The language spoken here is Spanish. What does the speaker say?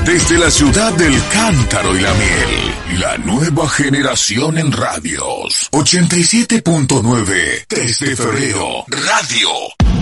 Desde la ciudad del cántaro y la miel, la nueva generación en radios. 87.9, 3 de febrero, radio.